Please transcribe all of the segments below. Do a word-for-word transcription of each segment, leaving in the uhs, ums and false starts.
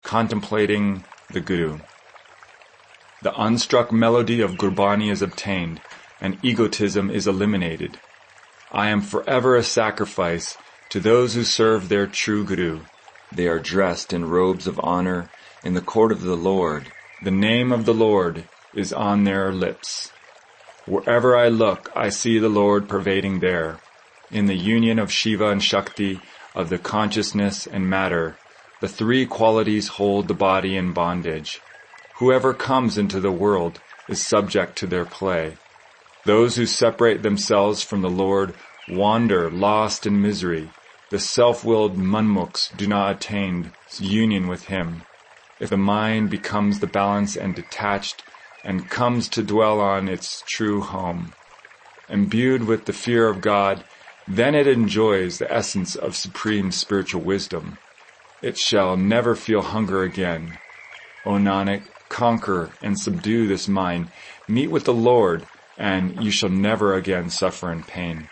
contemplating the Guru. The unstruck melody of Gurbani is obtained, and egotism is eliminated. I am forever a sacrifice to those who serve their true Guru. They are dressed in robes of honor in the court of the Lord. The name of the Lord is on their lips. Wherever I look, I see the Lord pervading there. In the union of Shiva and Shakti, of the consciousness and matter, the three qualities hold the body in bondage. Whoever comes into the world is subject to their play. Those who separate themselves from the Lord wander lost in misery. The self-willed manmukhs do not attain union with Him. If the mind becomes the balance and detached and comes to dwell on its true home, imbued with the fear of God, then it enjoys the essence of supreme spiritual wisdom. It shall never feel hunger again. O Nanak, conquer and subdue this mind. Meet with the Lord, and you shall never again suffer in pain.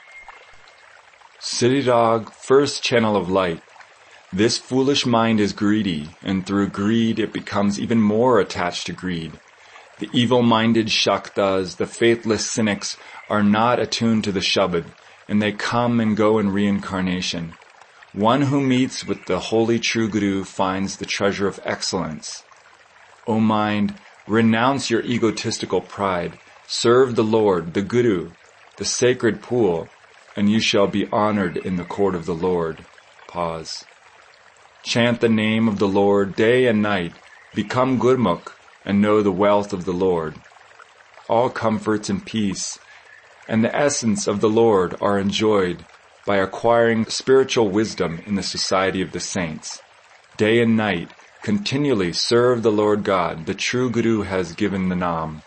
Siddhidog, first channel of light. This foolish mind is greedy, and through greed it becomes even more attached to greed. The evil-minded Shaktas, the faithless cynics, are not attuned to the Shabad, and they come and go in reincarnation. One who meets with the holy true Guru finds the treasure of excellence. O mind, renounce your egotistical pride. Serve the Lord, the Guru, the sacred pool, and you shall be honored in the court of the Lord. Pause. Chant the name of the Lord day and night. Become Gurmukh and know the wealth of the Lord. All comforts and peace and the essence of the Lord are enjoyed by acquiring spiritual wisdom in the society of the saints. Day and night, continually serve the Lord God. The true Guru has given the Nam.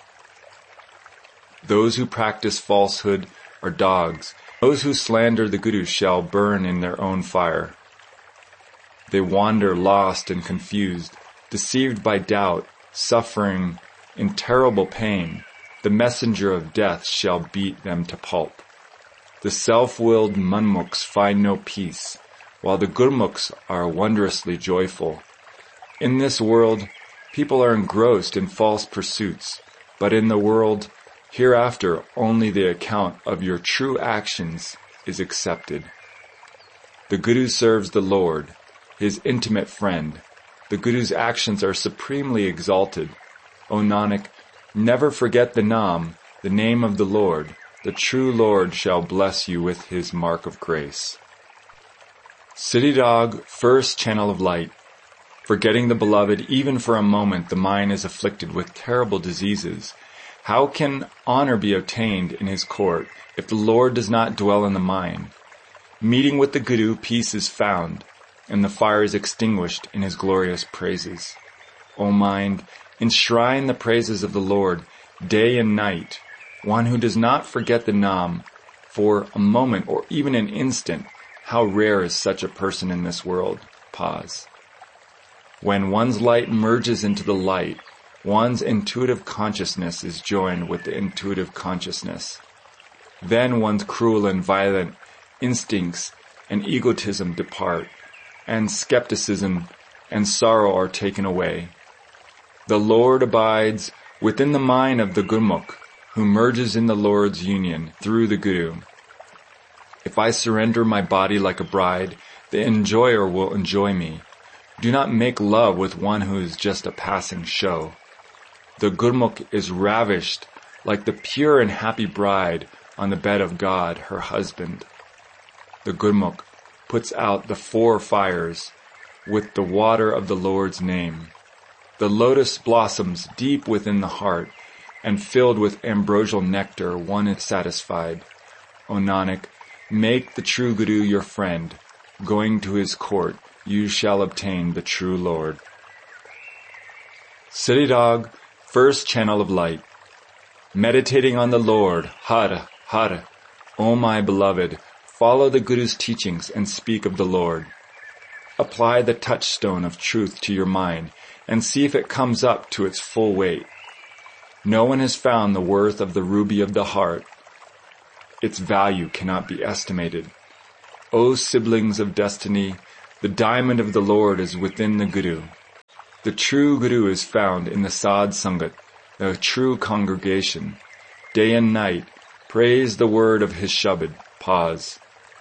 Those who practice falsehood are dogs. Those who slander the Guru shall burn in their own fire. They wander lost and confused, deceived by doubt, suffering in terrible pain. The messenger of death shall beat them to pulp. The self-willed manmukhs find no peace, while the gurmukhs are wondrously joyful. In this world, people are engrossed in false pursuits, but in the world hereafter only the account of your true actions is accepted. The Guru serves the Lord, His intimate friend. The Guru's actions are supremely exalted. O Nanak, never forget the Nam, the name of the Lord. The true Lord shall bless you with His mark of grace. Siddhidog, first channel of light. Forgetting the beloved, even for a moment, the mind is afflicted with terrible diseases. How can honor be obtained in His court if the Lord does not dwell in the mind? Meeting with the Guru, peace is found, and the fire is extinguished in His glorious praises. O mind, enshrine the praises of the Lord day and night. One who does not forget the Nam for a moment or even an instant, how rare is such a person in this world. Pause. When one's light merges into the light, one's intuitive consciousness is joined with the intuitive consciousness. Then one's cruel and violent instincts and egotism depart, and skepticism and sorrow are taken away. The Lord abides within the mind of the Gurmukh, who merges in the Lord's union through the Guru. If I surrender my body like a bride, the enjoyer will enjoy me. Do not make love with one who is just a passing show. The Gurmukh is ravished like the pure and happy bride on the bed of God, her husband. The Gurmukh puts out the four fires with the water of the Lord's name. The lotus blossoms deep within the heart, and filled with ambrosial nectar one is satisfied. O Nanak, make the true Guru your friend. Going to his court, you shall obtain the true Lord. Siddhidog, first channel of light. Meditating on the Lord, Har, Har. O my beloved, follow the Guru's teachings and speak of the Lord. Apply the touchstone of truth to your mind and see if it comes up to its full weight. No one has found the worth of the ruby of the heart. Its value cannot be estimated. O siblings of destiny, the diamond of the Lord is within the Guru. The true Guru is found in the Sadh Sangat, the true congregation. Day and night, praise the word of his Shabad. Pause.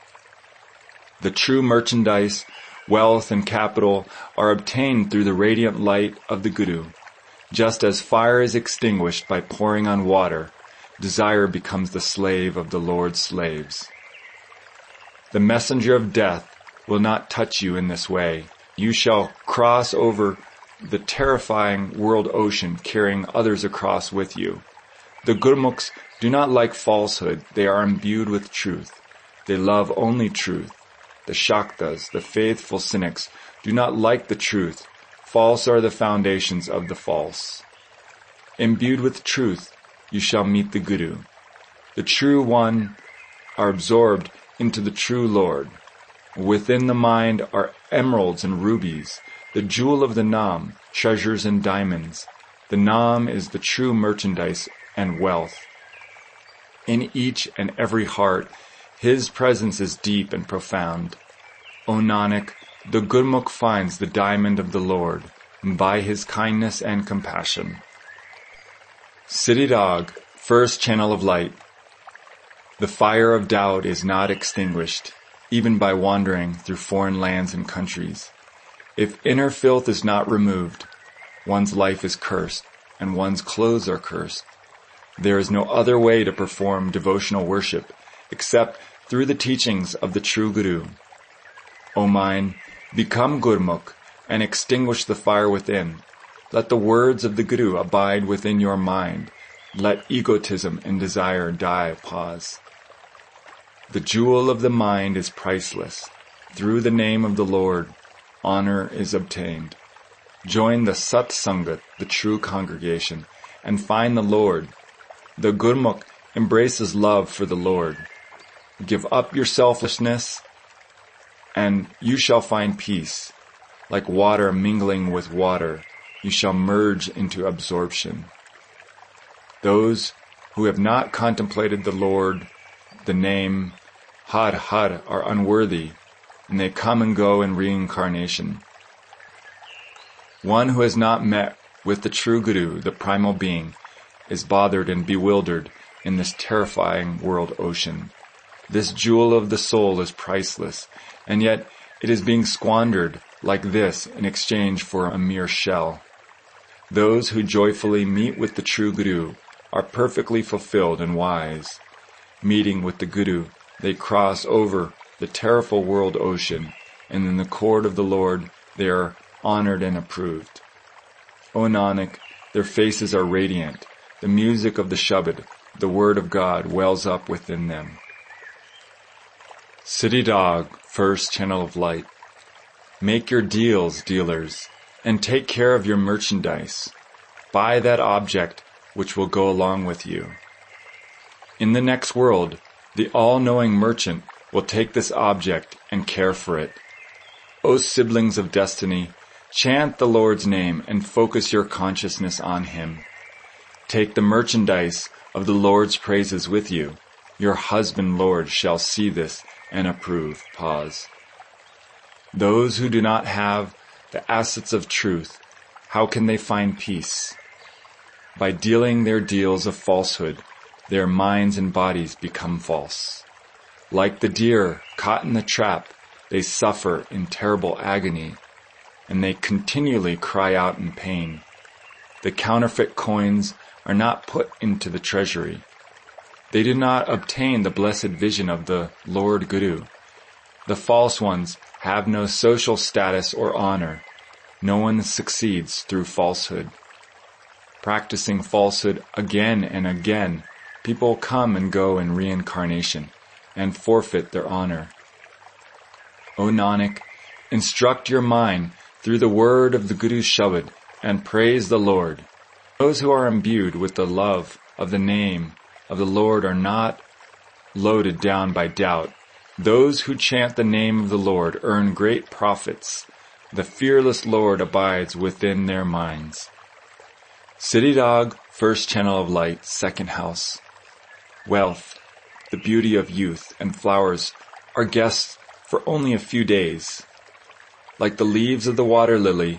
The true merchandise, wealth, and capital are obtained through the radiant light of the Guru. Just as fire is extinguished by pouring on water, desire becomes the slave of the Lord's slaves. The messenger of death will not touch you in this way. You shall cross over the terrifying world ocean, carrying others across with you. The Gurmukhs do not like falsehood. They are imbued with truth. They love only truth. The Shaktas, the faithful cynics, do not like the truth. False are the foundations of the false. Imbued with truth, you shall meet the Guru. The true one are absorbed into the true Lord. Within the mind are emeralds and rubies, the jewel of the Nam, treasures and diamonds. The Nam is the true merchandise and wealth. In each and every heart, his presence is deep and profound. O Nanak, the Gurmukh finds the diamond of the Lord by his kindness and compassion. Siddhi Rag, first channel of light. The fire of doubt is not extinguished, even by wandering through foreign lands and countries. If inner filth is not removed, one's life is cursed, and one's clothes are cursed. There is no other way to perform devotional worship except through the teachings of the true Guru. O mind, become Gurmukh and extinguish the fire within. Let the words of the Guru abide within your mind. Let egotism and desire die. Pause. The jewel of the mind is priceless. Through the name of the Lord, honor is obtained. Join the Sat Sangat, the true congregation, and find the Lord. The Gurmukh embraces love for the Lord. Give up your selfishness, and you shall find peace. Like water mingling with water, you shall merge into absorption. Those who have not contemplated the Lord, the name Har Har, are unworthy, and they come and go in reincarnation. One who has not met with the true Guru, the primal being, is bothered and bewildered in this terrifying world ocean. This jewel of the soul is priceless, and yet it is being squandered like this in exchange for a mere shell. Those who joyfully meet with the true Guru are perfectly fulfilled and wise. Meeting with the Guru, they cross over the terrible world ocean, and in the court of the Lord they are honored and approved. O Nanak, their faces are radiant. The music of the Shabad, the word of God, wells up within them. Siddhi Rag, first channel of light. Make your deals, dealers, and take care of your merchandise. Buy that object which will go along with you. In the next world, the all-knowing merchant will take this object and care for it. O siblings of destiny, chant the Lord's name and focus your consciousness on him. Take the merchandise of the Lord's praises with you. Your husband Lord shall see this and approve. Pause. Those who do not have the assets of truth, how can they find peace? By dealing their deals of falsehood, their minds and bodies become false. Like the deer caught in the trap, they suffer in terrible agony, and they continually cry out in pain. The counterfeit coins are not put into the treasury. They do not obtain the blessed vision of the Lord Guru. The false ones have no social status or honor. No one succeeds through falsehood. Practicing falsehood again and again, people come and go in reincarnation and forfeit their honor. O Nanak, instruct your mind through the word of the Guru's Shabad and praise the Lord. Those who are imbued with the love of the name of the Lord are not loaded down by doubt. Those who chant the name of the Lord earn great profits. The fearless Lord abides within their minds. Siddhi Rag, first channel of light, second house. Wealth, the beauty of youth, and flowers are guests for only a few days. Like the leaves of the water lily,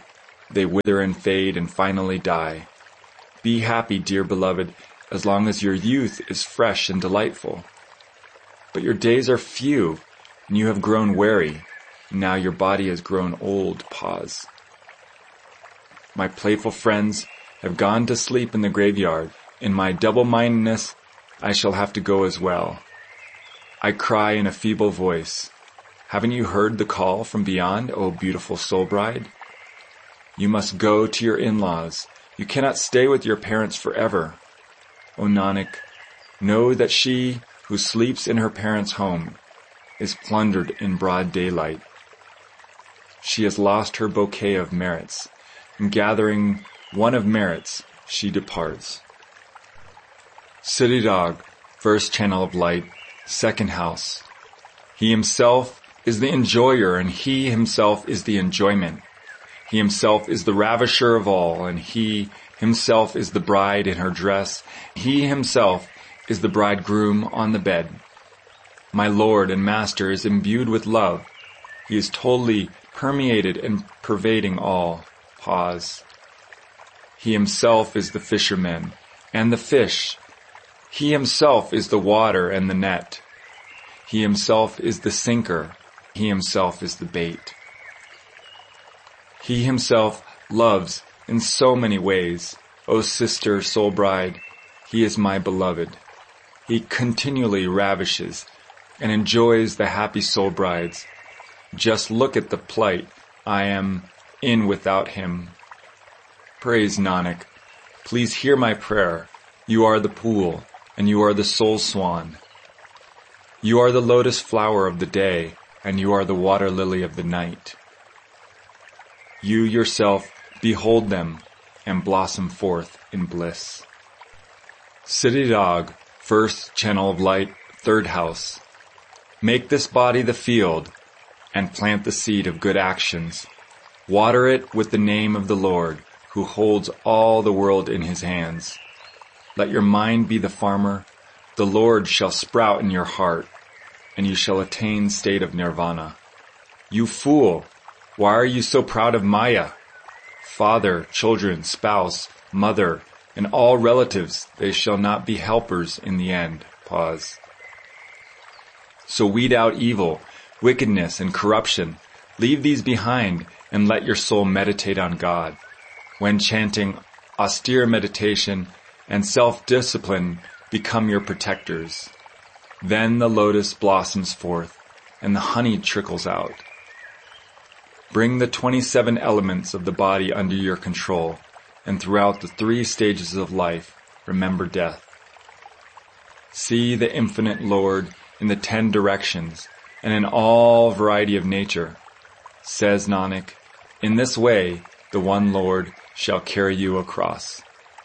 they wither and fade and finally die. Be happy, dear beloved, as long as your youth is fresh and delightful. But your days are few, and you have grown weary, and now your body has grown old. Pause. My playful friends have gone to sleep in the graveyard. In my double-mindedness, I shall have to go as well. I cry in a feeble voice, haven't you heard the call from beyond, O beautiful soul bride? You must go to your in-laws. You cannot stay with your parents forever. O Nanak, know that she who sleeps in her parents' home is plundered in broad daylight. She has lost her bouquet of merits, and gathering one of merits, she departs. Siddhidog, first channel of light, second house. He himself is the enjoyer, and he himself is the enjoyment. He himself is the ravisher of all, and he himself is the bride in her dress. He himself is the bridegroom on the bed. My Lord and Master is imbued with love. He is totally permeated and pervading all. Pause. He himself is the fisherman and the fish. He himself is the water and the net. He himself is the sinker. He himself is the bait. He himself loves in so many ways. O sister, soul bride, he is my beloved. He continually ravishes and enjoys the happy soul brides. Just look at the plight I am in without him. Praise Nanak. Please hear my prayer. You are the pool, and you are the soul swan. You are the lotus flower of the day, and you are the water lily of the night. You yourself behold them and blossom forth in bliss. Siddhidog, first channel of light, third house. Make this body the field and plant the seed of good actions. Water it with the name of the Lord, who holds all the world in his hands. Let your mind be the farmer. The Lord shall sprout in your heart, and you shall attain state of nirvana. You fool! Why are you so proud of Maya? Father, children, spouse, mother, and all relatives, they shall not be helpers in the end. Pause. So weed out evil, wickedness, and corruption. Leave these behind and let your soul meditate on God. When chanting, austere meditation and self-discipline become your protectors. Then the lotus blossoms forth and the honey trickles out. Bring the twenty-seven elements of the body under your control, and throughout the three stages of life, remember death. See the infinite Lord in the ten directions and in all variety of nature. Says Nanak, in this way the one Lord shall carry you across.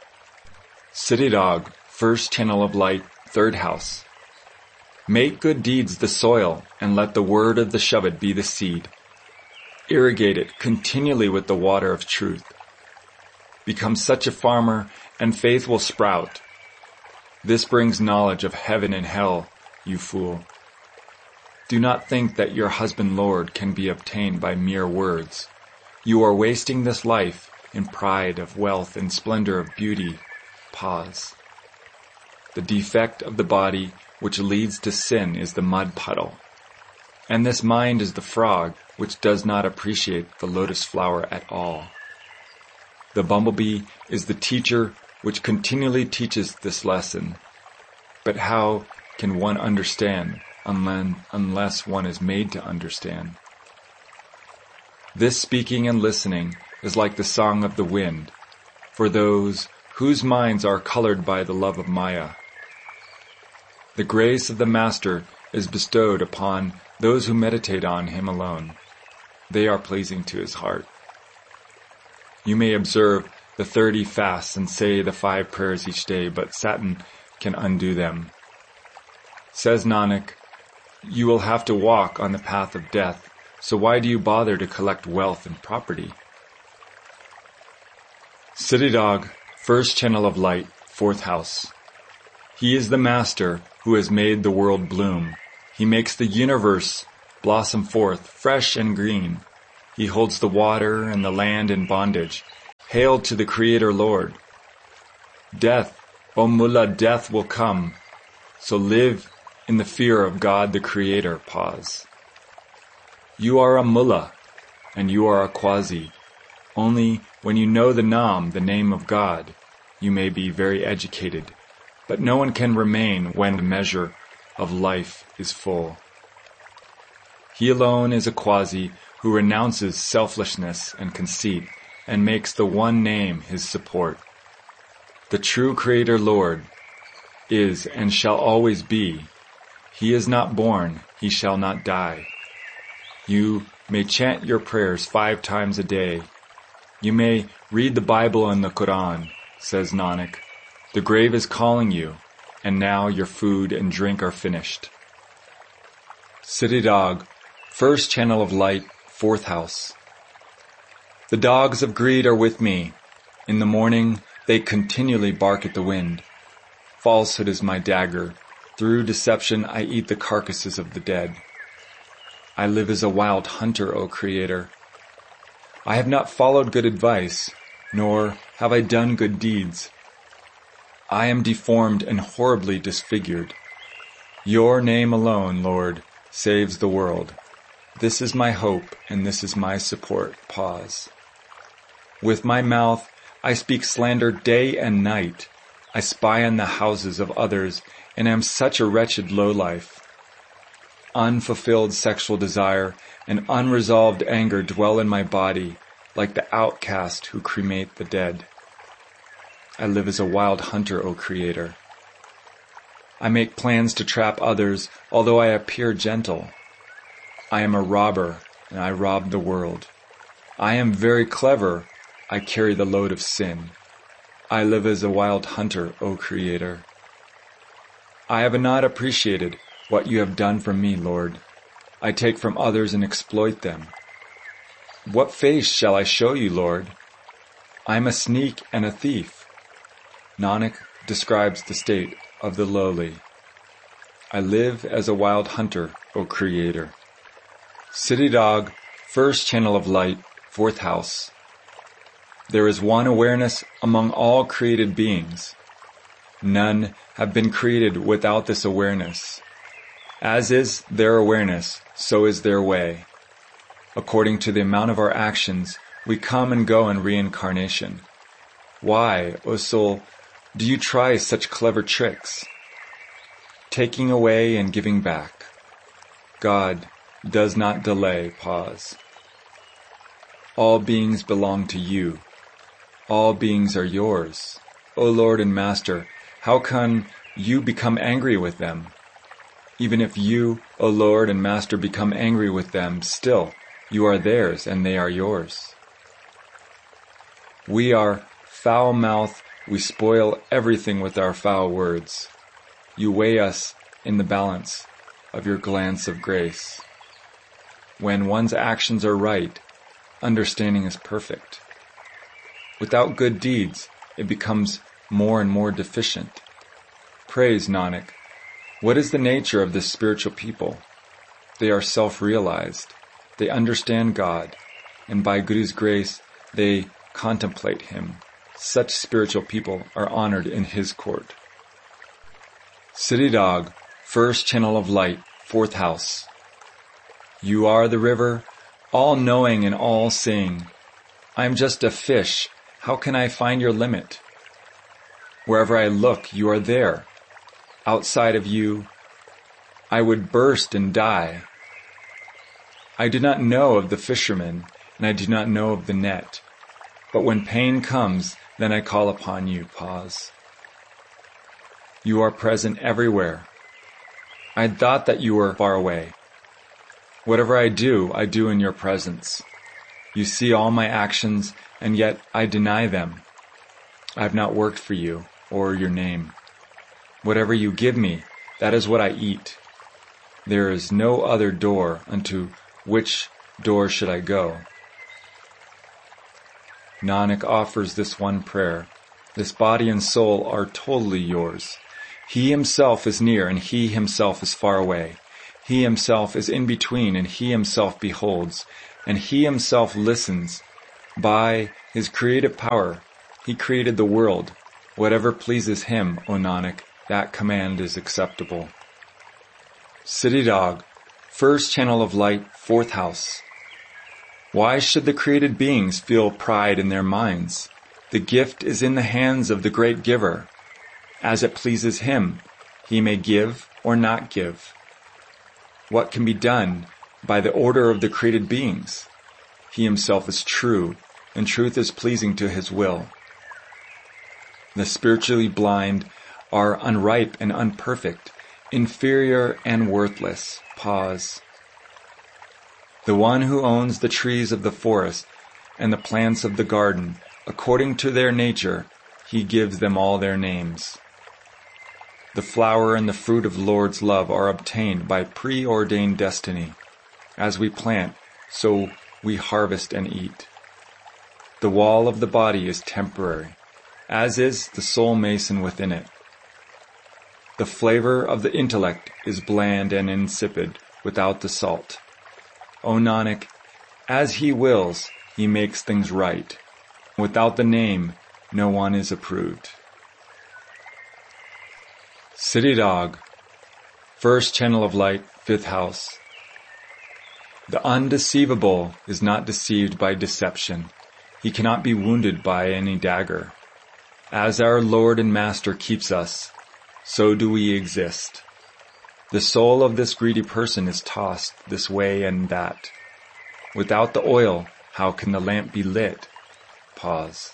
Siddhidog, first channel of light, third house. Make good deeds the soil, and let the word of the Shabad be the seed. Irrigate it continually with the water of truth. Become such a farmer, and faith will sprout. This brings knowledge of heaven and hell, you fool. Do not think that your husband Lord can be obtained by mere words. You are wasting this life in pride of wealth and splendor of beauty. Pause. The defect of the body which leads to sin is the mud puddle, and this mind is the frog which does not appreciate the lotus flower at all. The bumblebee is the teacher which continually teaches this lesson. But how can one understand unless one is made to understand? This speaking and listening is like the song of the wind, for those whose minds are colored by the love of Maya. The grace of the Master is bestowed upon those who meditate on him alone. They are pleasing to his heart. You may observe the thirty fasts and say the five prayers each day, but Satan can undo them. Says Nanak, you will have to walk on the path of death, so why do you bother to collect wealth and property? Siddhidog, first channel of light, fourth house. He is the Master who has made the world bloom. He makes the universe blossom forth, fresh and green. He He holds the water and the land in bondage. Hail to the Creator Lord. Death, O mullah, death will come. So live in the fear of God the Creator. Pause. You are a mullah, and you are a qazi. Only when you know the Naam, the name of God, you may be very educated. But no one can remain when the measure of life is full. He alone is a qazi who renounces selfishness and conceit and makes the one name his support. The true Creator Lord is and shall always be. He is not born, he shall not die. You may chant your prayers five times a day. You may read the Bible and the Quran, says Nanak. The grave is calling you, and now your food and drink are finished. Siddhi Dog, first channel of light, fourth house. The dogs of greed are with me. In the morning, they continually bark at the wind. Falsehood is my dagger. Through deception, I eat the carcasses of the dead. I live as a wild hunter, O Creator. I have not followed good advice, nor have I done good deeds. I am deformed and horribly disfigured. Your name alone, Lord, saves the world. This is my hope, and this is my support. Pause. With my mouth, I speak slander day and night. I spy on the houses of others, and am such a wretched lowlife. Unfulfilled sexual desire and unresolved anger dwell in my body, like the outcast who cremate the dead. I live as a wild hunter, O Creator. I make plans to trap others, although I appear gentle. I am a robber, and I rob the world. I am very clever. I carry the load of sin. I live as a wild hunter, O Creator. I have not appreciated what you have done for me, Lord. I take from others and exploit them. What face shall I show you, Lord? I am a sneak and a thief. Nanak describes the state of the lowly. I live as a wild hunter, O Creator. Siddhi Dog, first channel of light, fourth house. There is one awareness among all created beings. None have been created without this awareness. As is their awareness, so is their way. According to the amount of our actions, we come and go in reincarnation. Why, O soul, do you try such clever tricks? Taking away and giving back. God does not delay. Pause. All beings belong to you. All beings are yours. O Lord and Master, how can you become angry with them? Even if you, O Lord and Master, become angry with them, still you are theirs and they are yours. We are foul-mouthed. We spoil everything with our foul words. You weigh us in the balance of your glance of grace. When one's actions are right, understanding is perfect. Without good deeds, it becomes more and more deficient. Praise Nanak. What is the nature of this spiritual people? They are self-realized. They understand God, and by Guru's grace, they contemplate Him. Such spiritual people are honored in His court. Siddhi Dog, first channel of light, fourth house. You are the river, all-knowing and all-seeing. I am just a fish. How can I find your limit? Wherever I look, you are there. Outside of you, I would burst and die. I do not know of the fisherman, and I do not know of the net. But when pain comes, then I call upon you. Pause. You are present everywhere. I had thought that you were far away. Whatever I do, I do in your presence. You see all my actions, and yet I deny them. I have not worked for you or your name. Whatever you give me, that is what I eat. There is no other door unto which door should I go. Nanak offers this one prayer. This body and soul are totally yours. He himself is near and he himself is far away. He himself is in between and he himself beholds. and he himself listens. By his creative power, he created the world. Whatever pleases him, O Nanak, that command is acceptable. Siddhi-Dog, first channel of light, fourth house. Why should the created beings feel pride in their minds? The gift is in the hands of the great giver. As it pleases him, he may give or not give. What can be done by the order of the created beings? He himself is true, and truth is pleasing to his will. The spiritually blind are unripe and unperfect, inferior and worthless. Pause. The one who owns the trees of the forest and the plants of the garden, according to their nature, he gives them all their names. The flower and the fruit of the Lord's love are obtained by preordained destiny. As we plant, so we harvest and eat. The wall of the body is temporary, as is the soul mason within it. The flavor of the intellect is bland and insipid without the salt. O Nanak, as he wills, he makes things right. Without the name, no one is approved. Siddhi-Dog, first channel of light, fifth house. The undeceivable is not deceived by deception. He cannot be wounded by any dagger. As our Lord and Master keeps us, so do we exist. The soul of this greedy person is tossed this way and that. Without the oil, how can the lamp be lit? Pause.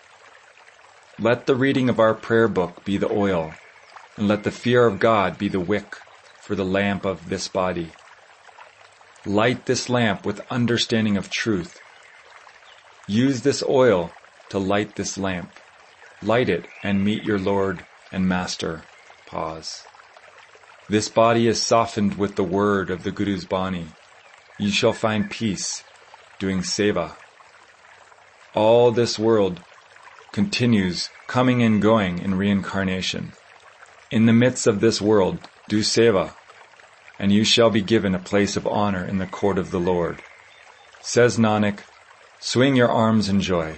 Let the reading of our prayer book be the oil, and let the fear of God be the wick for the lamp of this body. Light this lamp with understanding of truth. Use this oil to light this lamp. Light it and meet your Lord and Master. Pause. This body is softened with the word of the Guru's Bani. You shall find peace doing seva. All this world continues coming and going in reincarnation. In the midst of this world, do seva, and you shall be given a place of honor in the court of the Lord. Says Nanak, swing your arms in joy.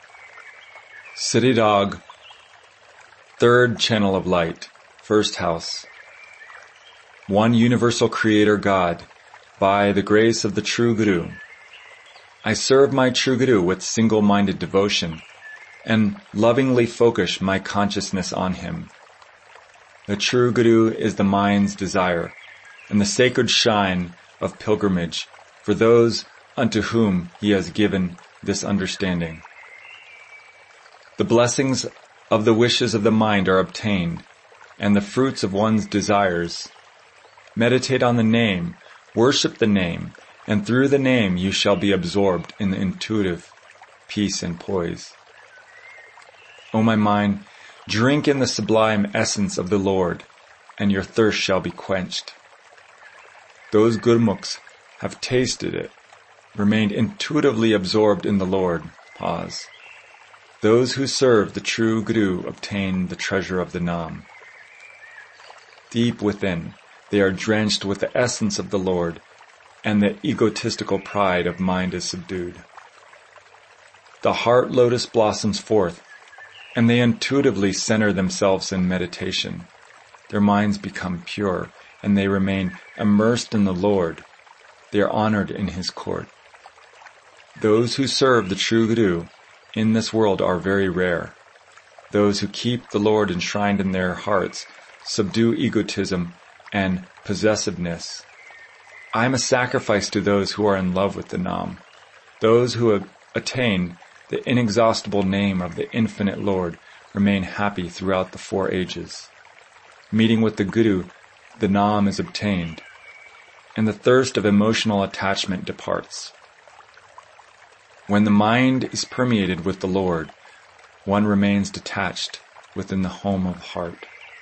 Siddhi-Dog, third channel of light, first house. One universal creator God, by the grace of the true Guru. I serve my true Guru with single-minded devotion, and lovingly focus my consciousness on him. The true Guru is the mind's desire, and the sacred shrine of pilgrimage for those unto whom he has given this understanding. The blessings of the wishes of the mind are obtained, and the fruits of one's desires. Meditate on the name, worship the name, and through the name you shall be absorbed in the intuitive peace and poise. O my mind, drink in the sublime essence of the Lord, and your thirst shall be quenched. Those Gurmukhs have tasted it, remained intuitively absorbed in the Lord. Pause. Those who serve the true Guru obtain the treasure of the Nam. Deep within, they are drenched with the essence of the Lord, and the egotistical pride of mind is subdued. The heart lotus blossoms forth, and they intuitively center themselves in meditation. Their minds become pure, and they remain immersed in the Lord. They are honored in his court. Those who serve the true Guru in this world are very rare. Those who keep the Lord enshrined in their hearts subdue egotism and possessiveness. I am a sacrifice to those who are in love with the Nam. Those who have attained the inexhaustible name of the infinite Lord remain happy throughout the four ages. Meeting with the Guru, the Nam is obtained, and the thirst of emotional attachment departs. When the mind is permeated with the Lord, one remains detached within the home of heart.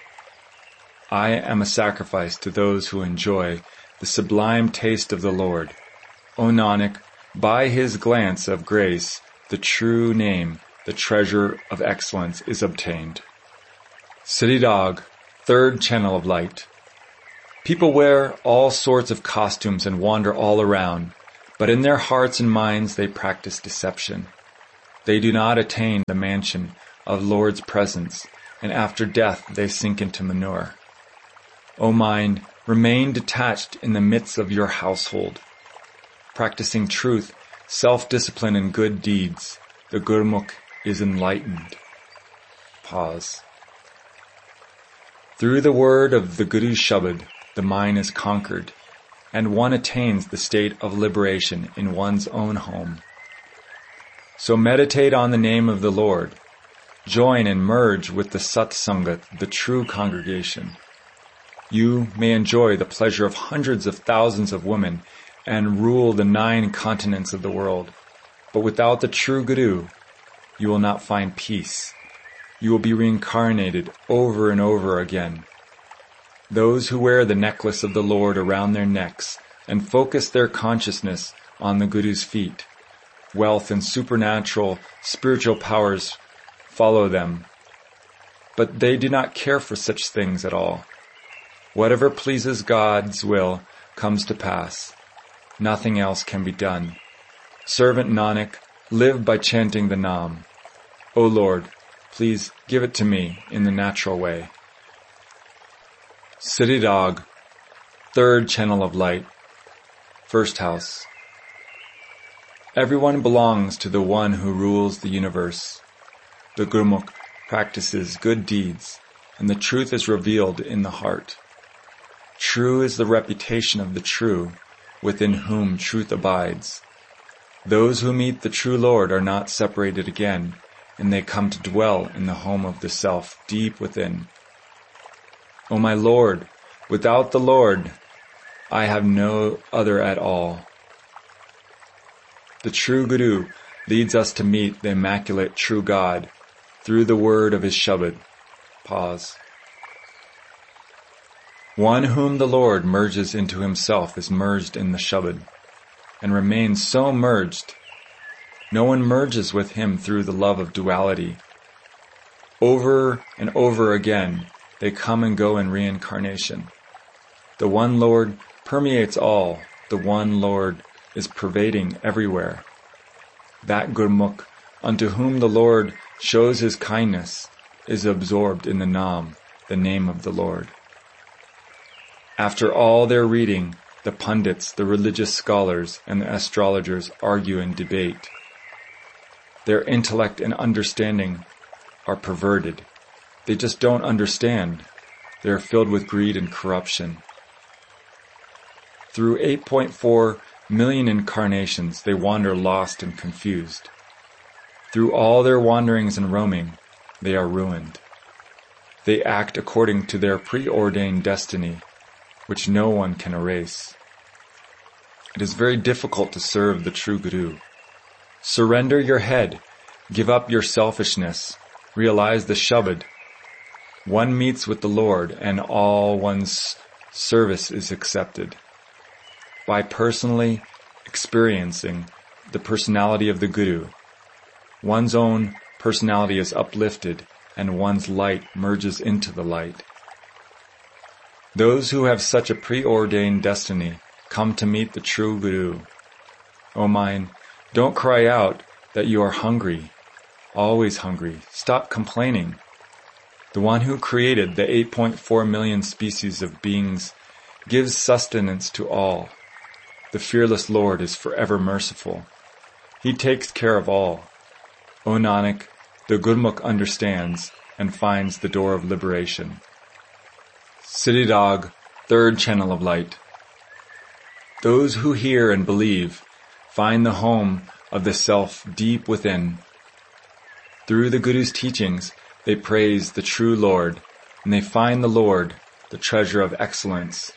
I am a sacrifice to those who enjoy the sublime taste of the Lord. O Nanak, by his glance of grace, the true name, the treasure of excellence, is obtained. Siddhi-Dog, third channel of light. People wear all sorts of costumes and wander all around, But in their hearts and minds they practice deception. They do not attain the mansion of Lord's presence, and after death they sink into manure. O mind, remain detached in the midst of your household, practicing truth, self-discipline, and good deeds. The Gurmukh is enlightened. Pause. Through the word of the Guru's Shabad, the mind is conquered, and one attains the state of liberation in one's own home. So meditate on the name of the Lord. Join and merge with the Sat Sangat, the true congregation. You may enjoy the pleasure of hundreds of thousands of women and rule the nine continents of the world. But without the true Guru, you will not find peace. You will be reincarnated over and over again. Those who wear the necklace of the Lord around their necks and focus their consciousness on the Guru's feet, wealth and supernatural spiritual powers follow them. But they do not care for such things at all. Whatever pleases God's will comes to pass. Nothing else can be done. Servant Nanak, live by chanting the Nam. O Lord, please give it to me in the natural way. Siddhidog, third channel of light, first house. Everyone belongs to the one who rules the universe. The Gurmukh practices good deeds, and the truth is revealed in the heart. True is the reputation of the true, within whom truth abides. Those who meet the true Lord are not separated again, and they come to dwell in the home of the self deep within. O my Lord, without the Lord, I have no other at all. The true Guru leads us to meet the immaculate true God through the word of his Shabad. Pause. One whom the Lord merges into himself is merged in the Shabad, and remains so merged. No one merges with him through the love of duality. Over and over again, they come and go in reincarnation. The one Lord permeates all. The one Lord is pervading everywhere. That Gurmukh, unto whom the Lord shows his kindness, is absorbed in the Nam, the name of the Lord. After all their reading, the pundits, the religious scholars, and the astrologers argue and debate. Their intellect and understanding are perverted. They just don't understand. They are filled with greed and corruption. Through eight point four million incarnations, they wander lost and confused. Through all their wanderings and roaming, they are ruined. They act according to their preordained destiny, which no one can erase. It is very difficult to serve the true Guru. Surrender your head, give up your selfishness, realize the Shabad. One meets with the Lord and all one's service is accepted. By personally experiencing the personality of the Guru, one's own personality is uplifted and one's light merges into the light. Those who have such a preordained destiny come to meet the true Guru. O mine, don't cry out that you are hungry, always hungry. Stop complaining. The one who created the eight point four million species of beings gives sustenance to all. The fearless Lord is forever merciful. He takes care of all. O Nanak, the Gurmukh understands and finds the door of liberation. Siddhidog, third channel of light. Those who hear and believe find the home of the self deep within. Through the Guru's teachings, they praise the true Lord, and they find the Lord, the treasure of excellence.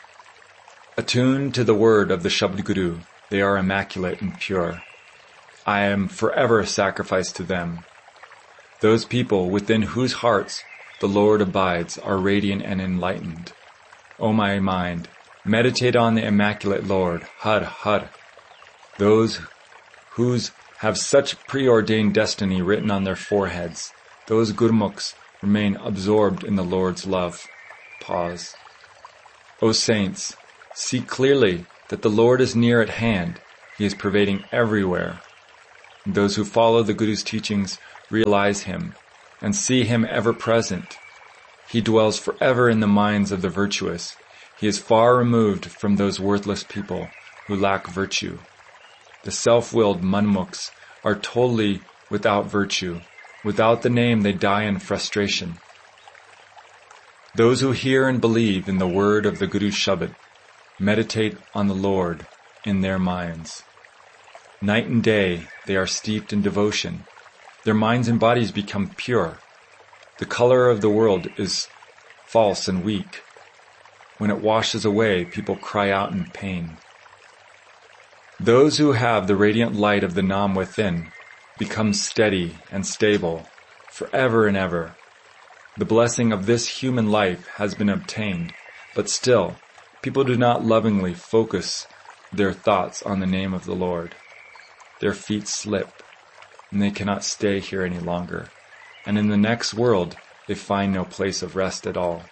Attuned to the word of the Shabad Guru, they are immaculate and pure. I am forever a sacrifice to them. Those people within whose hearts the Lord abides are radiant and enlightened. O my mind, meditate on the immaculate Lord, Har Har. Those whose have such preordained destiny written on their foreheads, those Gurmukhs remain absorbed in the Lord's love. Pause. O saints, see clearly that the Lord is near at hand. He is pervading everywhere. Those who follow the Guru's teachings realize him and see him ever present. He dwells forever in the minds of the virtuous. He is far removed from those worthless people who lack virtue. The self-willed manmukhs are totally without virtue. Without the name, they die in frustration. Those who hear and believe in the word of the Guru's Shabad meditate on the Lord in their minds. Night and day, they are steeped in devotion. Their minds and bodies become pure. The color of the world is false and weak. When it washes away, people cry out in pain. Those who have the radiant light of the Nam within become steady and stable forever and ever. The blessing of this human life has been obtained, but still, people do not lovingly focus their thoughts on the name of the Lord. Their feet slip, and they cannot stay here any longer, and in the next world they find no place of rest at all.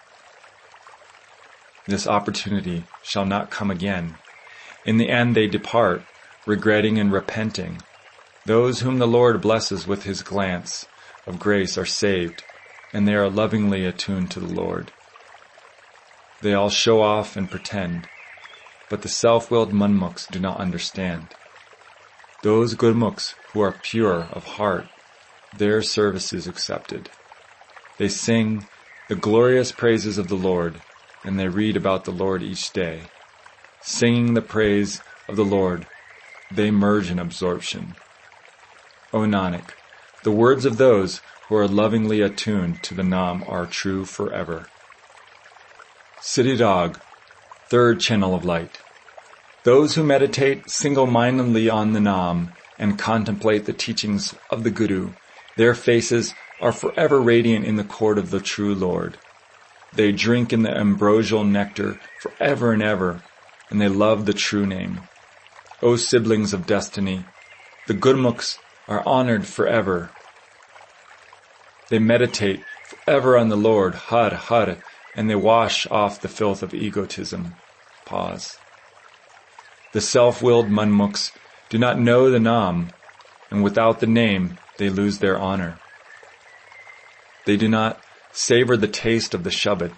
This opportunity shall not come again. In the end they depart, regretting and repenting. Those whom the Lord blesses with his glance of grace are saved, and they are lovingly attuned to the Lord. They all show off and pretend, but the self-willed manmukhs do not understand. Those gurmukhs who are pure of heart, their service is accepted. They sing the glorious praises of the Lord, and they read about the Lord each day. Singing the praise of the Lord, they merge in absorption. O Nanak, the words of those who are lovingly attuned to the Nam are true forever. Siddhi Rag, third channel of light. Those who meditate single-mindedly on the Nam and contemplate the teachings of the Guru, their faces are forever radiant in the court of the true Lord. They drink in the ambrosial nectar forever and ever, and they love the true name. O siblings of destiny, the Gurmukhs are honored forever. They meditate forever on the Lord, Har Har, and they wash off the filth of egotism. Pause. The self-willed manmukhs do not know the Nam, and without the name they lose their honor. They do not savor the taste of the Shabad.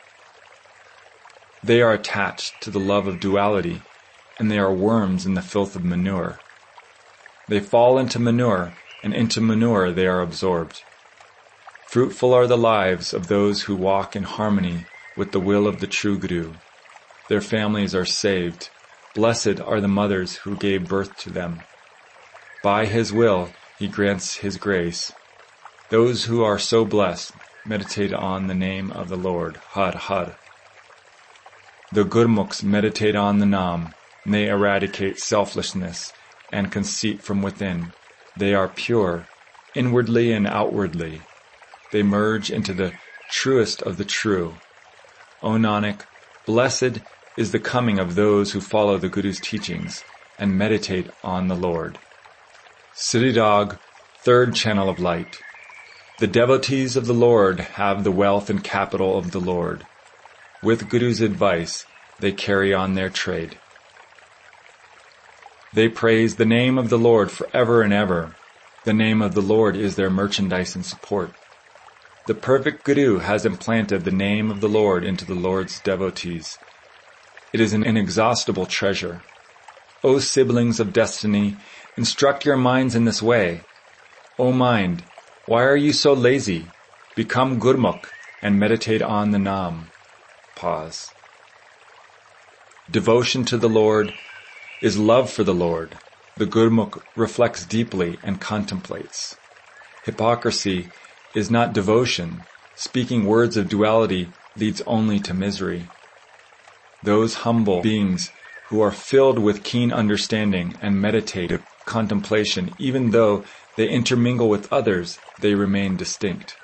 They are attached to the love of duality, and they are worms in the filth of manure. They fall into manure, and into manure they are absorbed. Fruitful are the lives of those who walk in harmony with the will of the true Guru. Their families are saved. Blessed are the mothers who gave birth to them. By his will, he grants his grace. Those who are so blessed meditate on the name of the Lord, Har Har. The Gurmukhs meditate on the Nam, and they eradicate selfishness and conceit from within. They are pure, inwardly and outwardly. They merge into the truest of the true. O Nanak, blessed is the coming of those who follow the Guru's teachings and meditate on the Lord. Siddhi Rag, third channel of light. The devotees of the Lord have the wealth and capital of the Lord. With Guru's advice, they carry on their trade. They praise the name of the Lord forever and ever. The name of the Lord is their merchandise and support. The perfect Guru has implanted the name of the Lord into the Lord's devotees. It is an inexhaustible treasure. O siblings of destiny, instruct your minds in this way. O mind, why are you so lazy? Become Gurmukh and meditate on the Nam. Pause. Devotion to the Lord is love for the Lord. The Gurmukh reflects deeply and contemplates. Hypocrisy is not devotion. Speaking words of duality leads only to misery. Those humble beings who are filled with keen understanding and meditative contemplation, even though they intermingle with others, they remain distinct.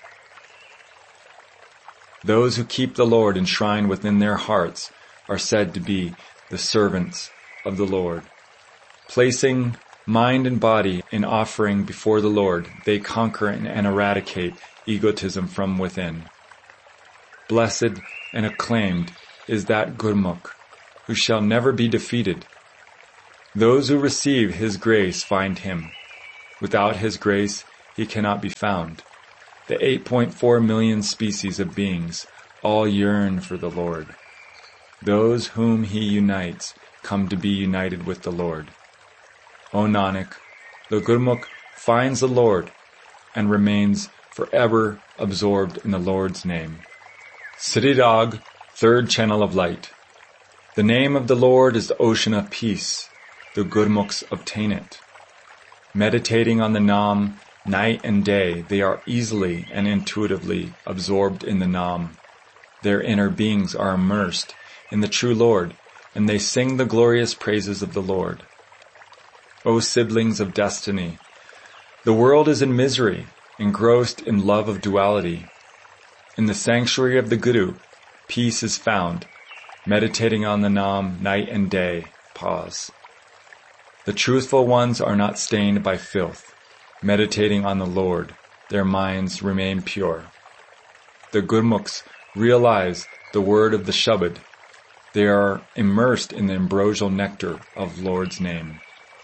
Those who keep the Lord enshrined within their hearts are said to be the servants of the Lord. Placing mind and body in offering before the Lord, they conquer and eradicate egotism from within. Blessed and acclaimed is that Gurmukh who shall never be defeated. Those who receive his grace find him. Without his grace, he cannot be found. The eight point four million species of beings all yearn for the Lord. Those whom he unites come to be united with the Lord. O Nanak, the Gurmukh finds the Lord and remains forever absorbed in the Lord's name. Siddhirag, third channel of light. The name of the Lord is the ocean of peace. The Gurmukhs obtain it. Meditating on the Nam night and day, they are easily and intuitively absorbed in the Nam. Their inner beings are immersed in the true Lord, and they sing the glorious praises of the Lord. O siblings of destiny, the world is in misery, engrossed in love of duality. In the sanctuary of the Guru, peace is found. Meditating on the Nam night and day, pause. The truthful ones are not stained by filth. Meditating on the Lord, their minds remain pure. The Gurmukhs realize the word of the Shabad. They are immersed in the ambrosial nectar of Lord's name.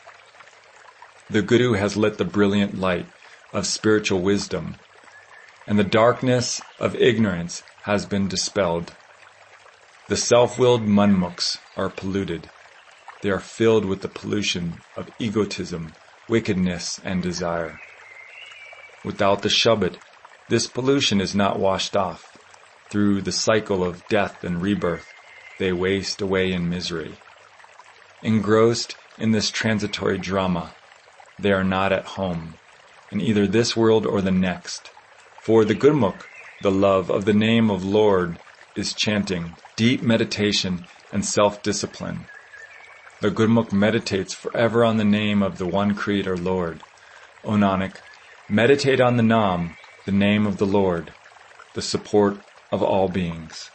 The Guru has lit the brilliant light of spiritual wisdom, and the darkness of ignorance has been dispelled. The self-willed Manmukhs are polluted. They are filled with the pollution of egotism, wickedness, and desire. Without the Shabad, this pollution is not washed off. Through the cycle of death and rebirth, they waste away in misery. Engrossed in this transitory drama, they are not at home, in either this world or the next. For the Gurmukh, the love of the name of Lord is chanting, deep meditation, and self-discipline. The Gurmukh meditates forever on the name of the one Creator Lord. O Nanak, meditate on the Nam, the name of the Lord, the support of all beings.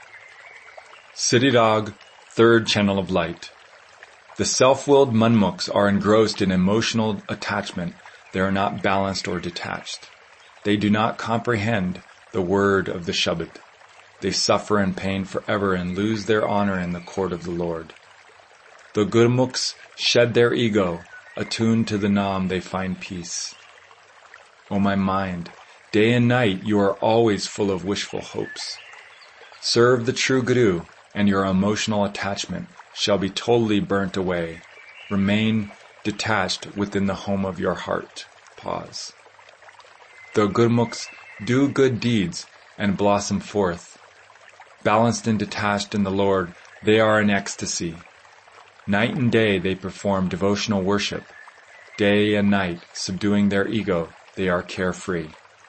Siddhirag, third channel of light. The self-willed Manmukhs are engrossed in emotional attachment. They are not balanced or detached. They do not comprehend the word of the Shabad. They suffer in pain forever and lose their honor in the court of the Lord. The Gurmukhs shed their ego. Attuned to the Nam, they find peace. O my mind, day and night you are always full of wishful hopes. Serve the true Guru, and your emotional attachment shall be totally burnt away. Remain detached within the home of your heart. Pause. The Gurmukhs do good deeds and blossom forth. Balanced and detached in the Lord, they are in ecstasy. Night and day they perform devotional worship. Day and night, subduing their ego, they are carefree.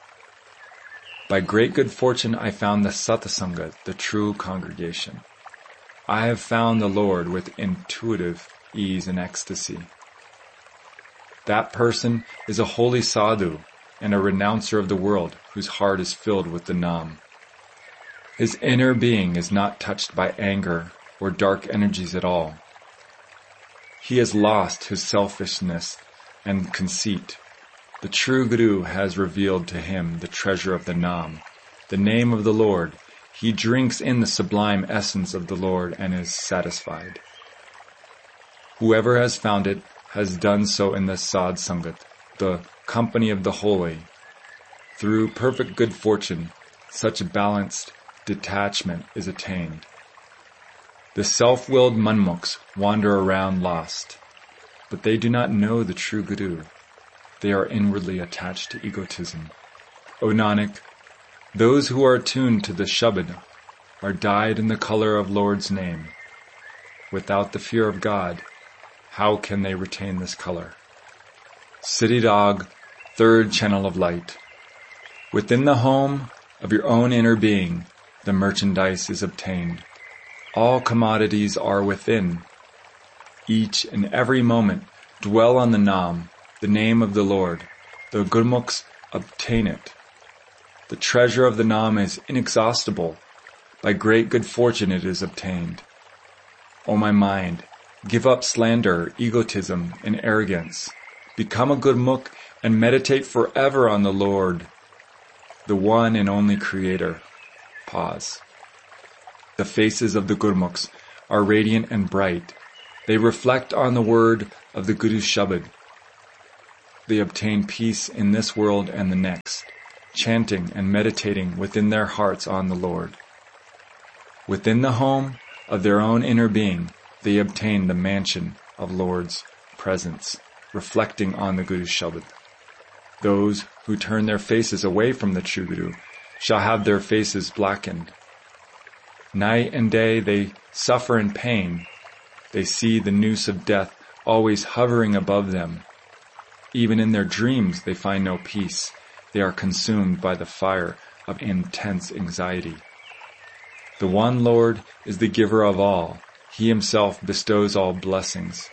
By great good fortune I found the Satsanga, the true congregation. I have found the Lord with intuitive ease and ecstasy. That person is a holy sadhu and a renouncer of the world whose heart is filled with the Nam. His inner being is not touched by anger or dark energies at all. He has lost his selfishness and conceit. The true Guru has revealed to him the treasure of the Nam, the name of the Lord. He drinks in the sublime essence of the Lord and is satisfied. Whoever has found it has done so in the Sadh Sangat, the company of the holy. Through perfect good fortune, such balanced detachment is attained. The self-willed Manmukhs wander around lost, but they do not know the true Guru. They are inwardly attached to egotism. O Nanak, those who are attuned to the Shabad are dyed in the color of Lord's name. Without the fear of God, how can they retain this color? Siddhirag, third channel of light. Within the home of your own inner being, the merchandise is obtained. All commodities are within. Each and every moment dwell on the Nam, the name of the Lord. The Gurmukhs obtain it. The treasure of the Nam is inexhaustible. By great good fortune it is obtained. O my mind, give up slander, egotism, and arrogance. Become a Gurmukh and meditate forever on the Lord, the one and only Creator. Pause. The faces of the Gurmukhs are radiant and bright. They reflect on the word of the Guru Shabad. They obtain peace in this world and the next, chanting and meditating within their hearts on the Lord. Within the home of their own inner being, they obtain the mansion of Lord's presence, reflecting on the Guru Shabad. Those who turn their faces away from the true Guru shall have their faces blackened. Night and day they suffer in pain. They see the noose of death always hovering above them. Even in their dreams they find no peace. They are consumed by the fire of intense anxiety. The one Lord is the giver of all. He himself bestows all blessings.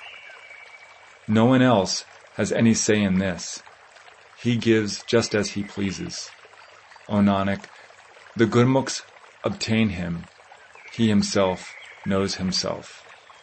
No one else has any say in this. He gives just as he pleases. O Nanak, the Gurmukhs obtain him. He himself knows himself.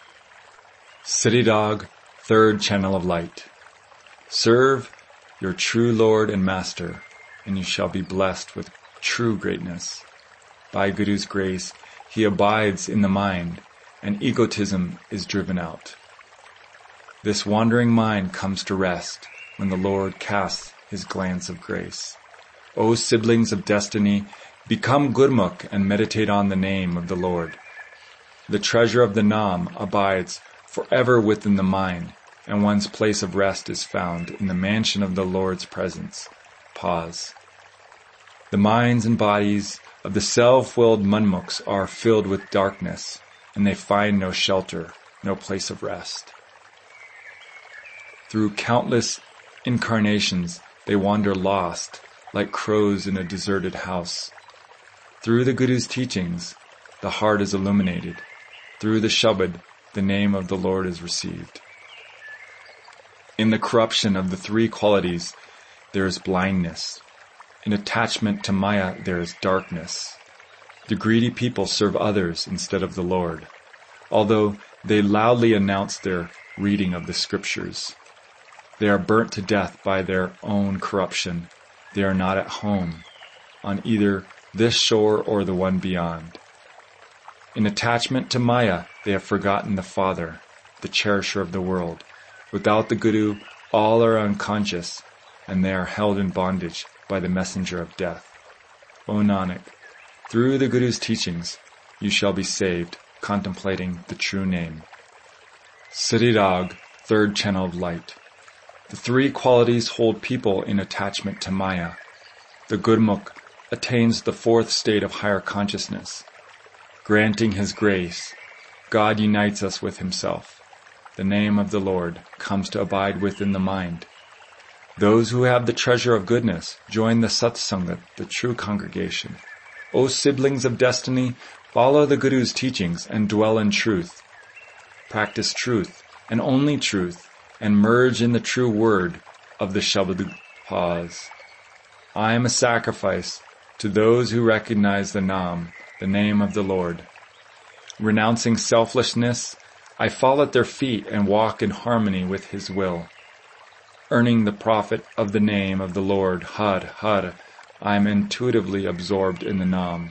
Siddhidog, third channel of light. Serve your true Lord and Master, and you shall be blessed with true greatness. By Guru's grace, he abides in the mind, and egotism is driven out. This wandering mind comes to rest when the Lord casts his glance of grace. O siblings of destiny, become Gurmukh and meditate on the name of the Lord. The treasure of the Nam abides forever within the mind, and one's place of rest is found in the mansion of the Lord's presence. Pause. The minds and bodies of the self-willed Manmukhs are filled with darkness, and they find no shelter, no place of rest. Through countless incarnations, they wander lost, like crows in a deserted house. Through the Guru's teachings, the heart is illuminated. Through the Shabad, the name of the Lord is received. In the corruption of the three qualities, there is blindness. In attachment to Maya, there is darkness. The greedy people serve others instead of the Lord, although they loudly announce their reading of the scriptures. They are burnt to death by their own corruption. They are not at home on either this shore or the one beyond. In attachment to Maya, they have forgotten the Father, the cherisher of the world. Without the Guru, all are unconscious, and they are held in bondage by the messenger of death. O Nanak, through the Guru's teachings, you shall be saved, contemplating the true name. Siddhidog, third channel of light. The three qualities hold people in attachment to Maya. The Gurmukh attains the fourth state of higher consciousness. Granting his grace, God unites us with himself. The name of the Lord comes to abide within the mind. Those who have the treasure of goodness join the Satsangat, the true congregation. O siblings of destiny, follow the Guru's teachings and dwell in truth. Practice truth, and only truth, and merge in the true word of the Shabad. Pause. I am a sacrifice to those who recognize the Nam, the name of the Lord. Renouncing selflessness, I fall at their feet and walk in harmony with his will. Earning the profit of the name of the Lord, Har, Har, I am intuitively absorbed in the Nam.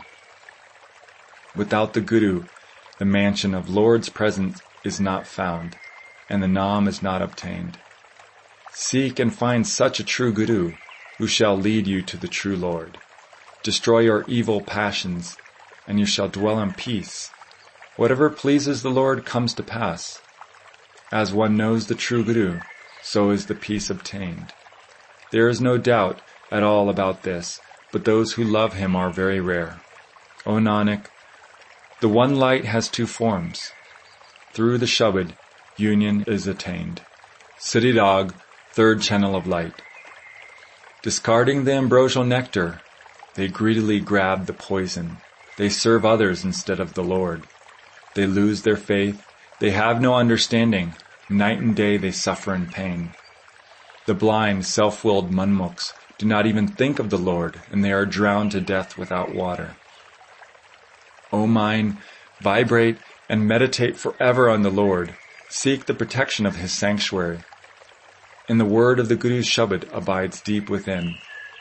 Without the Guru, the mansion of Lord's presence is not found, and the Nam is not obtained. Seek and find such a true Guru, who shall lead you to the true Lord. Destroy your evil passions, and you shall dwell in peace. Whatever pleases the Lord comes to pass. As one knows the true Guru, so is the peace obtained. There is no doubt at all about this, but those who love him are very rare. O Nanak, the one light has two forms. Through the Shabad, union is attained. Siddhidog, third channel of light. Discarding the ambrosial nectar, they greedily grab the poison. They serve others instead of the Lord. They lose their faith. They have no understanding. Night and day they suffer in pain. The blind, self-willed Manmukhs do not even think of the Lord, and they are drowned to death without water. O mind, vibrate and meditate forever on the Lord. Seek the protection of his sanctuary. And the word of the Guru's Shabad abides deep within.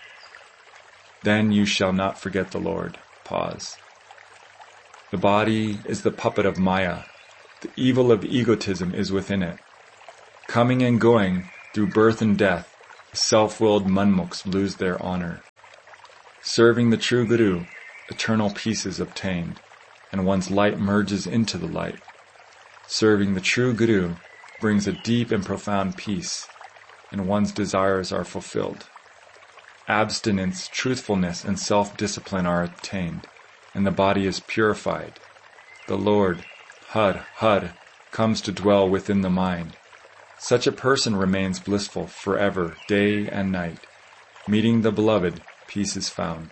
Then you shall not forget the Lord. Pause. The body is the puppet of Maya. The evil of egotism is within it. Coming and going through birth and death, the self-willed Manmukhs lose their honor. Serving the true Guru, eternal peace is obtained, and one's light merges into the light. Serving the true Guru brings a deep and profound peace, and one's desires are fulfilled. Abstinence, truthfulness, and self-discipline are attained, and the body is purified. The Lord, Har, Har, comes to dwell within the mind. Such a person remains blissful forever, day and night. Meeting the Beloved, peace is found.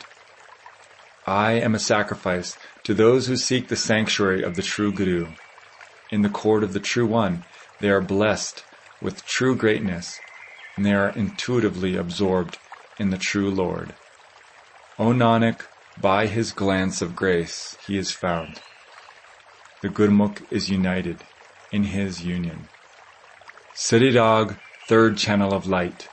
I am a sacrifice to those who seek the sanctuary of the true Guru. In the court of the True One, they are blessed with true greatness, and they are intuitively absorbed in the true Lord. O Nanak, by his glance of grace he is found. The Gurmukh is united in his union. Siddhi Rag, third channel of light.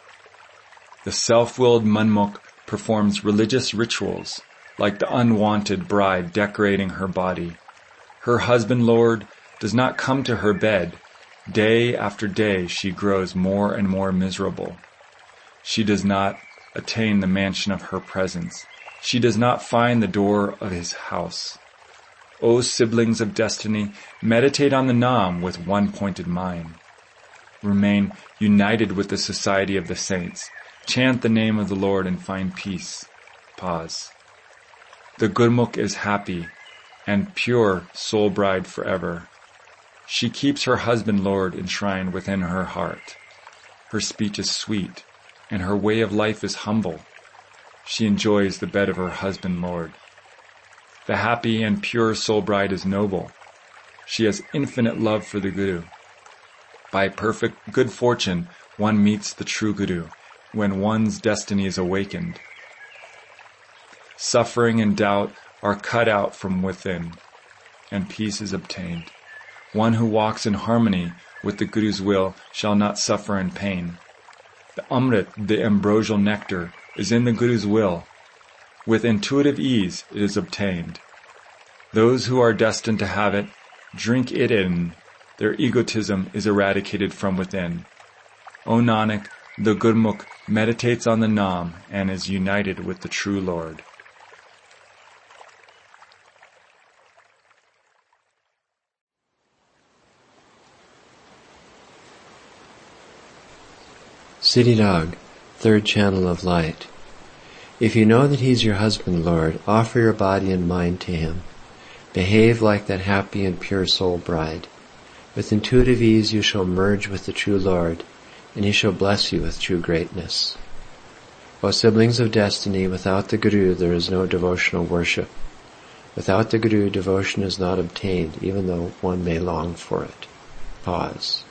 The self-willed Manmukh performs religious rituals, like the unwanted bride decorating her body. Her husband Lord does not come to her bed. Day after day she grows more and more miserable. She does not attain the mansion of her presence. She does not find the door of his house. O siblings of destiny, meditate on the Nam with one pointed mind. Remain united with the society of the saints. Chant the name of the Lord and find peace. Pause. The Gurmukh is happy and pure soul bride forever. She keeps her husband Lord enshrined within her heart. Her speech is sweet, and her way of life is humble. She enjoys the bed of her husband Lord. The happy and pure soul bride is noble. She has infinite love for the Guru. By perfect good fortune, one meets the true Guru, when one's destiny is awakened. Suffering and doubt are cut out from within, and peace is obtained. One who walks in harmony with the Guru's will shall not suffer in pain. The Amrit, the ambrosial nectar, is in the Guru's will. With intuitive ease it is obtained. Those who are destined to have it, drink it in. Their egotism is eradicated from within. O Nanak, the Gurmukh meditates on the Nam and is united with the true Lord. Siddhi Rag, third channel of light. If you know that he's your husband, Lord, offer your body and mind to him. Behave like that happy and pure soul bride. With intuitive ease you shall merge with the true Lord, and he shall bless you with true greatness. O siblings of destiny, without the Guru there is no devotional worship. Without the Guru, devotion is not obtained, even though one may long for it. Pause.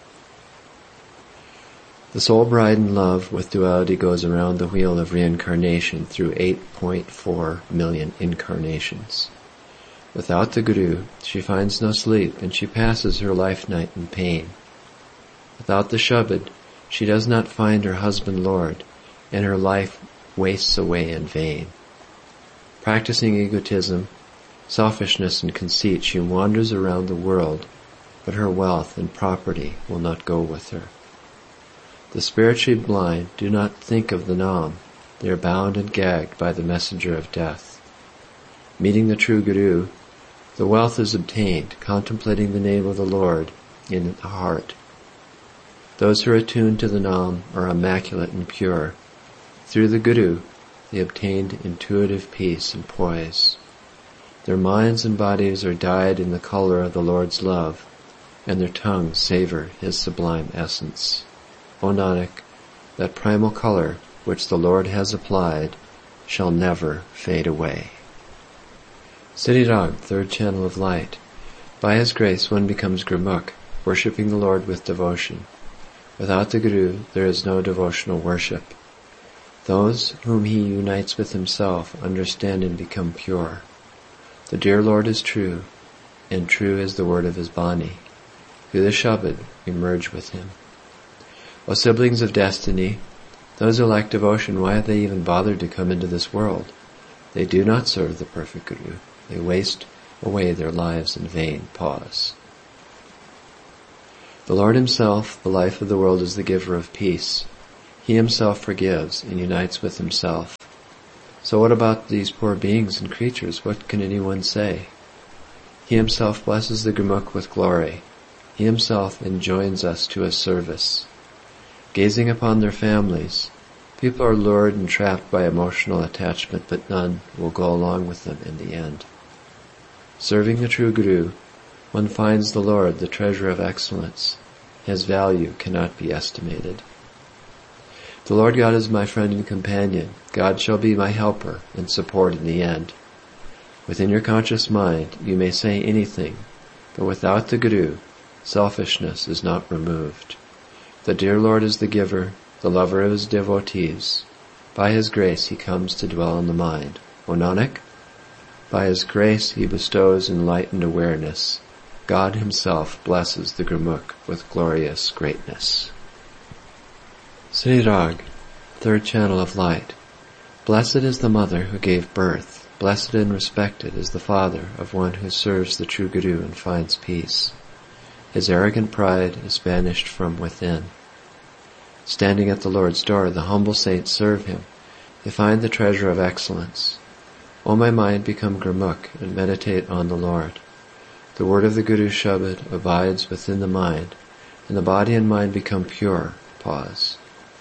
The soul bride in love with duality goes around the wheel of reincarnation through eight point four million incarnations. Without the Guru, she finds no sleep, and she passes her life night in pain. Without the Shabad, she does not find her husband Lord, and her life wastes away in vain. Practicing egotism, selfishness, and conceit, she wanders around the world, but her wealth and property will not go with her. The spiritually blind do not think of the Nam. They are bound and gagged by the messenger of death. Meeting the true Guru, the wealth is obtained, contemplating the name of the Lord in the heart. Those who are attuned to the Nam are immaculate and pure. Through the Guru, they obtained intuitive peace and poise. Their minds and bodies are dyed in the color of the Lord's love, and their tongues savor his sublime essence. O Nanak, that primal color which the Lord has applied shall never fade away. Siddhi Rag, third channel of light. By his grace one becomes Gurmukh, worshipping the Lord with devotion. Without the Guru there is no devotional worship. Those whom he unites with himself understand and become pure. The dear Lord is true, and true is the word of his Bani. Through the Shabad we merge with him. O siblings of destiny, those who lack devotion, why have they even bothered to come into this world? They do not serve the perfect Guru. They waste away their lives in vain. Pause. The Lord himself, the life of the world, is the giver of peace. He himself forgives and unites with himself. So what about these poor beings and creatures? What can anyone say? He himself blesses the Gurmukh with glory. He himself enjoins us to his service. Gazing upon their families, people are lured and trapped by emotional attachment, but none will go along with them in the end. Serving the true Guru, one finds the Lord, the treasure of excellence. His value cannot be estimated. The Lord God is my friend and companion. God shall be my helper and support in the end. Within your conscious mind, you may say anything, but without the Guru, selfishness is not removed. The dear Lord is the giver, the lover of his devotees. By his grace he comes to dwell in the mind. O Nanak, by his grace he bestows enlightened awareness. God himself blesses the Gurmukh with glorious greatness. Sri Rag, third channel of light. Blessed is the mother who gave birth. Blessed and respected is the father of one who serves the true Guru and finds peace. His arrogant pride is banished from within. Standing at the Lord's door, the humble saints serve him. They find the treasure of excellence. O my mind, become Gurmukh and meditate on the Lord. The word of the Guru's Shabad abides within the mind, and the body and mind become pure. Pause.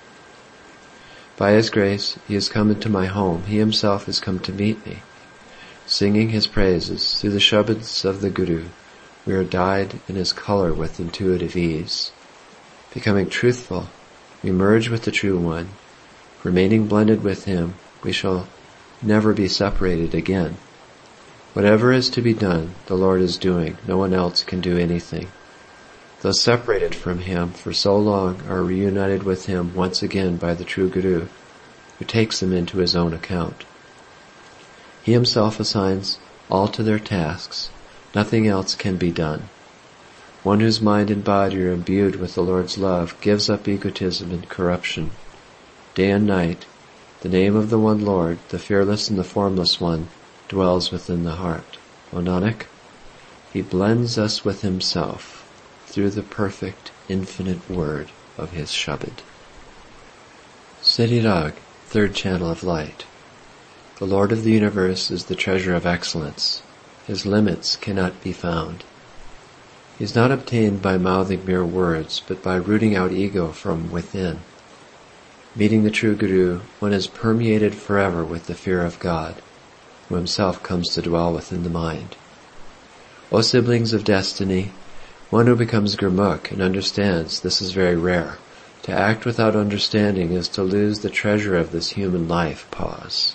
By his grace, he has come into my home. He himself has come to meet me. Singing his praises through the Shabads of the Guru, we are dyed in his color with intuitive ease. Becoming truthful, we merge with the True One. Remaining blended with him, we shall never be separated again. Whatever is to be done, the Lord is doing. No one else can do anything. Those separated from him for so long are reunited with him once again by the true Guru, who takes them into his own account. He himself assigns all to their tasks. Nothing else can be done. One whose mind and body are imbued with the Lord's love gives up egotism and corruption. Day and night, the name of the one Lord, the fearless and the formless one, dwells within the heart. O Nanak, he blends us with himself through the perfect, infinite word of his Shabad. Siddhi Rag, third channel of light. The Lord of the universe is the treasure of excellence. His limits cannot be found. He is not obtained by mouthing mere words, but by rooting out ego from within. Meeting the true Guru, one is permeated forever with the fear of God, who himself comes to dwell within the mind. O siblings of destiny, one who becomes Gurmukh and understands this is very rare. To act without understanding is to lose the treasure of this human life. Pause.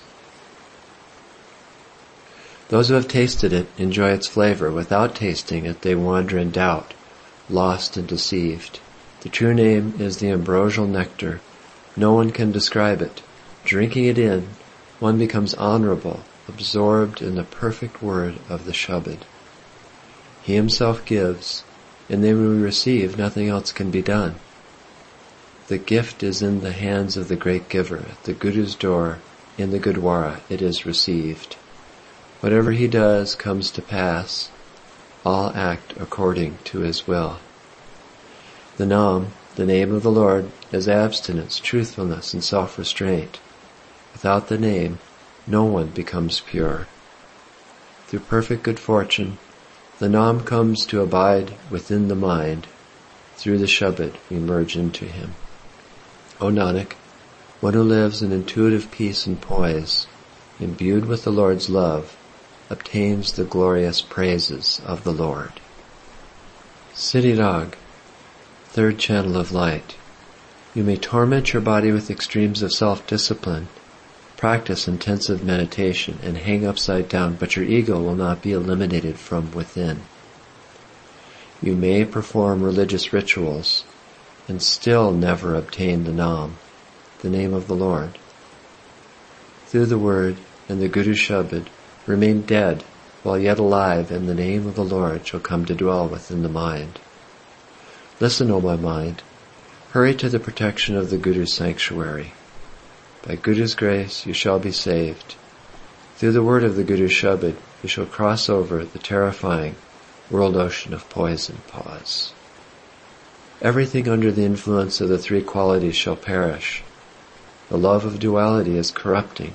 Those who have tasted it enjoy its flavor. Without tasting it, they wander in doubt, lost and deceived. The true name is the ambrosial nectar. No one can describe it. Drinking it in, one becomes honorable, absorbed in the perfect word of the Shabad. He himself gives, and then we receive. Nothing else can be done. The gift is in the hands of the great giver. At the Guru's door, in the Gurdwara, it is received. Whatever he does comes to pass. All act according to his will. The Nam, the name of the Lord, is abstinence, truthfulness, and self-restraint. Without the name, no one becomes pure. Through perfect good fortune, the Nam comes to abide within the mind. Through the Shabad, we merge into him. O Nanak, one who lives in intuitive peace and poise, imbued with the Lord's love, obtains the glorious praises of the Lord. Siddhi Rag, third channel of light. You may torment your body with extremes of self-discipline, practice intensive meditation, and hang upside down, but your ego will not be eliminated from within. You may perform religious rituals and still never obtain the Nam, the name of the Lord. Through the word and the Guru Shabad, remain dead while yet alive, and the name of the Lord shall come to dwell within the mind. Listen, O my mind, hurry to the protection of the Guru's sanctuary. By Guru's grace you shall be saved. Through the word of the Guru Shabad you shall cross over the terrifying world ocean of poison. Pause. Everything under the influence of the three qualities shall perish. The love of duality is corrupting.